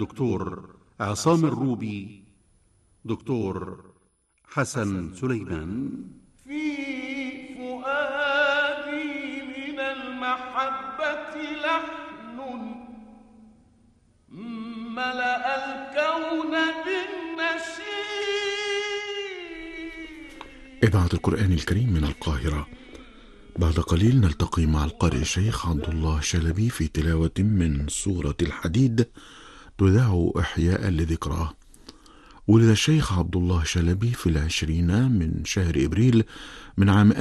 دكتور عصام الروبي، دكتور حسن سليمان. في فؤادي من المحبة لحن ملأ الكون بالنشيد. إذاعة القرآن الكريم من القاهرة. بعد قليل نلتقي مع القارئ الشيخ عبد الله شلبي في تلاوة من سورة الحديد تذاع إحياء لذكراه. ولد الشيخ عبد الله شلبي في 20 من شهر إبريل من عام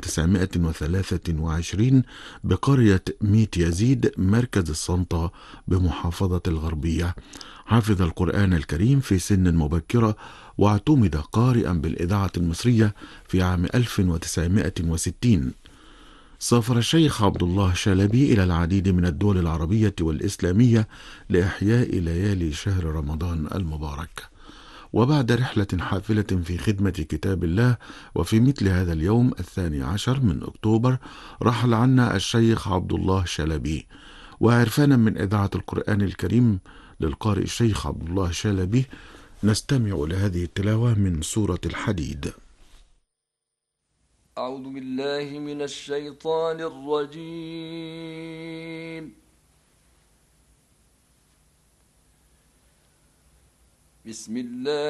1923 بقرية ميت يزيد مركز السنطة بمحافظة الغربية. حفظ القرآن الكريم في سن مبكرة واعتمد قارئا بالإذاعة المصرية في عام 1960. سافر الشيخ عبد الله شلبي إلى العديد من الدول العربية والإسلامية لإحياء ليالي شهر رمضان المبارك. وبعد رحلة حافلة في خدمة كتاب الله وفي مثل هذا اليوم 12 من أكتوبر رحل عنا الشيخ عبد الله شلبي. وعرفانا من إذاعة القرآن الكريم للقارئ الشيخ عبد الله شلبي نستمع لهذه التلاوة من سورة الحديد. أعوذ بالله من الشيطان الرجيم. بسم الله